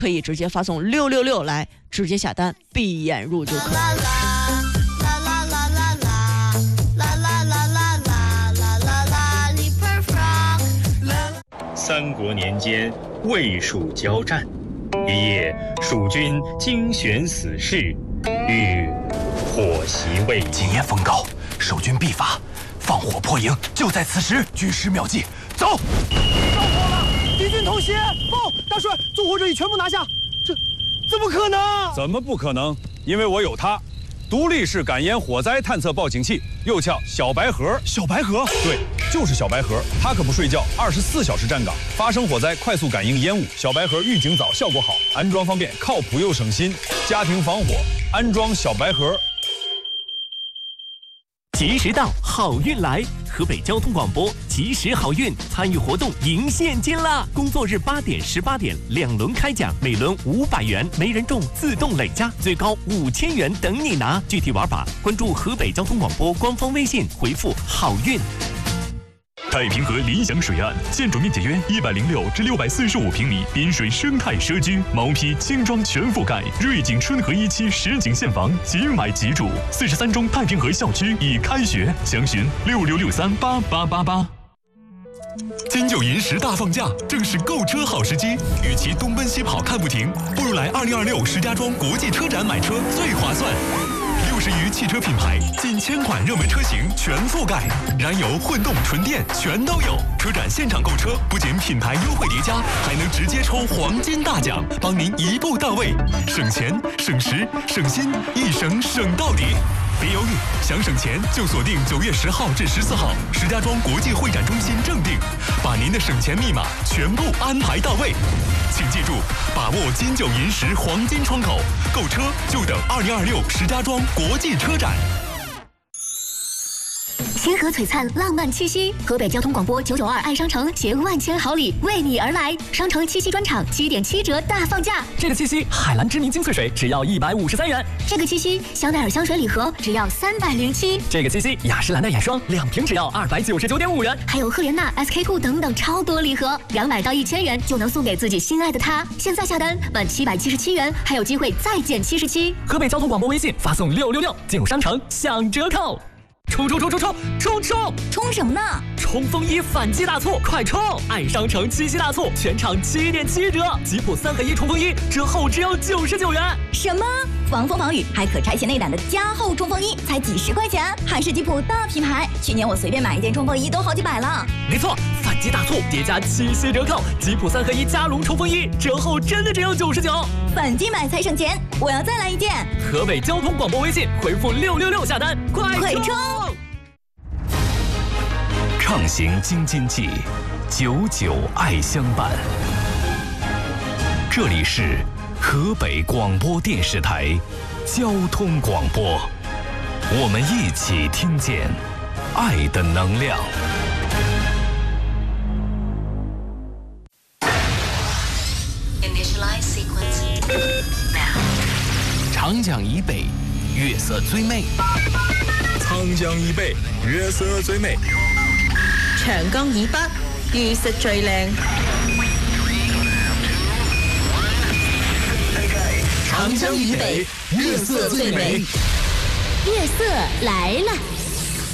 可以直接发送666来直接下单，闭眼入就可以。 三国年间，魏蜀交战，一夜，蜀军精选死士，欲火袭魏京。 今夜风高，守军必发，放火破营，就在此时。军师妙计，走！ 着火了，敌军偷袭！报，大帅，纵火者已全部拿下。这怎么可能？ 怎么不可能？因为我有它。独立式感烟火灾探测报警器，又叫小白盒。 小白盒？ 对，就是小白盒。它可不睡觉，24小时站岗，发生火灾快速感应烟雾。小白盒预警早，效果好，安装方便，靠谱又省心。家庭防火，安装小白盒。 及时到，好运来！河北交通广播及时好运参与活动赢现金啦！工作日8点、18点2轮开奖，每轮500元，没人中自动累加，最高5000元等你拿。具体玩法关注河北交通广播官方微信，回复好运。 太平河理想水岸，建筑面积约106至645平米，滨水生态社区，毛坯轻装全覆盖，瑞景春和1期实景现房，即买即住。43中太平河校区已开学，详询66638888。金九银10大放假，正是购车好时机。与其东奔西跑看不停，不如来2026石家庄国际车展买车最划算。60余汽车品牌，近1000款热门车型全覆盖，燃油、混动、纯电全都有。车展现场购车，不仅品牌优惠叠加，还能直接抽黄金大奖，帮您一步到位，省钱、省时、省心，一省省到底。别犹豫，想省钱就锁定9月10号至14号，石家庄国际会展中心正定，把您的省钱密码全部安排到位。请记住，把握金九银10黄金窗口，购车就等2026石家庄国际车展。 星河璀璨，浪漫七夕。河北交通广播992爱商城携万千好礼为你而来，商城七夕专场7.7折大放价。 这个七夕，海蓝知名精粹水只要153元。 这个七夕，香奈儿香水礼盒只要307。 这个七夕，雅诗兰黛眼霜2瓶只要299.5元。 还有赫莲娜、SK2 等等超多礼盒，200到1000元就能送给自己心爱的他。现在下单满777元，还有机会再减77。 河北交通广播微信发送666，进入商城享折扣。冲！ 冲什么呢？ 冲锋衣反季大促，快冲！爱商城七夕大促，全场7.7折，吉普3合1冲锋衣折后只要99元。 什么？防风防雨还可拆卸内胆的加厚冲锋衣才几10块钱，还是吉普大品牌。去年我随便买一件冲锋衣都好几百了。 没错，反季大促叠加七夕折扣，吉普3合1加绒冲锋衣折后真的只要99。 反季买才省钱，我要再来一件。 河北交通广播微信回复666下单，快冲！ 畅行京津冀，99爱相伴。这里是河北广播电视台交通广播，我们一起听见爱的能量。 长江以北，月色最美； 长江以北，月色最美； 長江以北，月色最靚。 长江以北，月色最美。 月色来了。